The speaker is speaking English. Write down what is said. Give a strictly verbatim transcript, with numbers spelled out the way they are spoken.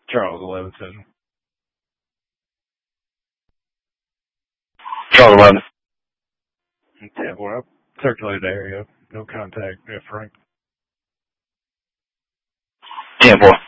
Charles Levinson. Charles eleven. Yeah, well, I circulated the area. No contact. Yeah, Frank. ten four.